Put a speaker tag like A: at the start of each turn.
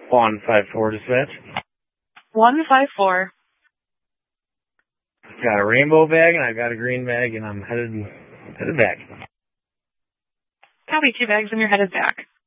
A: 154 dispatch.
B: 154.
A: I've got a rainbow bag and I've got a green bag and I'm headed back.
B: Copy, 2 bags and you're headed back.